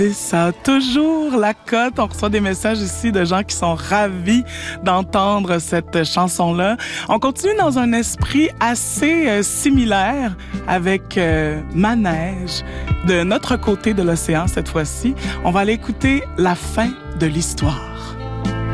Ça a toujours la cote. On reçoit des messages ici de gens qui sont ravis d'entendre cette chanson-là. On continue dans un esprit assez similaire avec Manège, de notre côté de l'océan cette fois-ci. On va aller écouter La fin de l'histoire.